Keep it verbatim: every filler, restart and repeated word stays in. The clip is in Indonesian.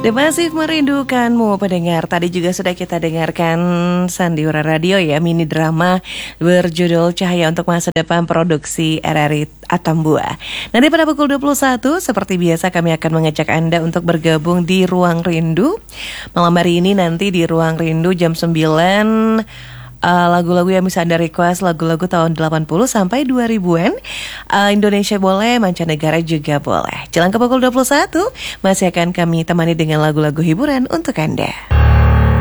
The Masif Merindukanmu pendengar. Tadi juga sudah kita dengarkan Sandiwara Radio ya, mini drama berjudul Cahaya untuk Masa Depan produksi R R I Atambua. Nanti pada pukul dua puluh satu seperti biasa kami akan mengajak Anda untuk bergabung di Ruang Rindu. Malam hari ini nanti di Ruang Rindu jam sembilan Uh, lagu-lagu yang bisa Anda request, lagu-lagu tahun delapan puluh sampai dua ribuan. uh, Indonesia boleh, mancanegara juga boleh. Jelang ke pukul dua puluh satu masih akan kami temani dengan lagu-lagu hiburan untuk Anda.